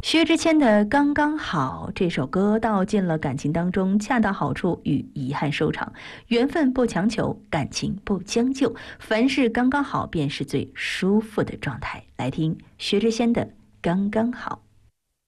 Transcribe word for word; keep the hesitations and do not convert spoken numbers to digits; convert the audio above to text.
薛之谦的《刚刚好》这首歌道尽了感情当中恰到好处与遗憾收场，缘分不强求，感情不将就，凡事刚刚好便是最舒服的状态。来听薛之谦的《刚刚好》。